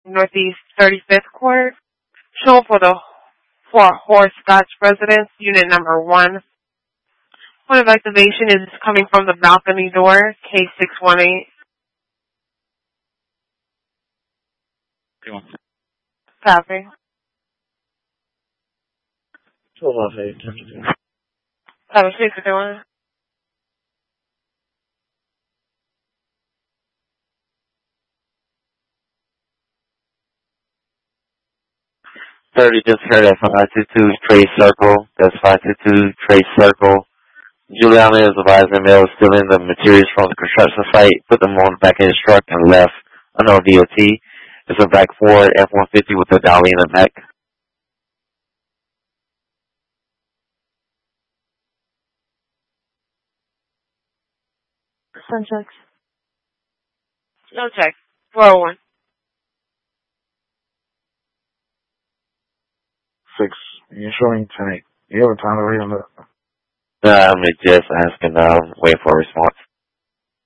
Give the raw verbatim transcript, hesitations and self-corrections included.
Northeast thirty-fifth Court. Show for the Fort Horse Scotch residence, unit number one. Point of activation is coming from the balcony door, K six one eight. Copy. Copy, six one. thirty just heard at five two two Trace Circle. That's five two two Trace Circle. Giuliani is advising mail is still in the materials from the construction site, put them on the back of his truck and left unknown D O T. It's a black Ford F one fifty with a dolly in the back. Sun checks. No check. four oh one. Six. You showing tonight. You have a time to read on that. Uh, I'm just asking, uh, wait for a response.